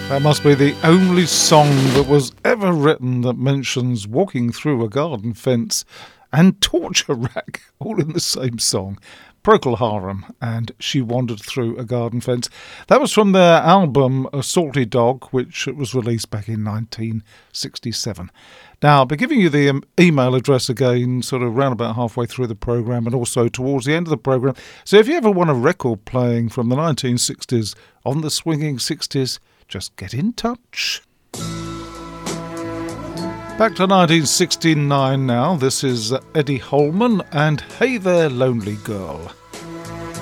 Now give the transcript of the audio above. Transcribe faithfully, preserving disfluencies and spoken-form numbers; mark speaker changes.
Speaker 1: That must be the only song that was ever written that mentions walking through a garden fence and torture rack all in the same song. Procol Harum and She Wandered Through a Garden Fence. That was from their album A Salty Dog, which was released back in nineteen sixty-seven. Now, I'll be giving you the um, email address again, sort of round about halfway through the programme and also towards the end of the programme. So if you ever want a record playing from the nineteen sixties on the swinging sixties, just get in touch. Back to nineteen sixty-nine now. This is Eddie Holman and Hey There Lonely Girl.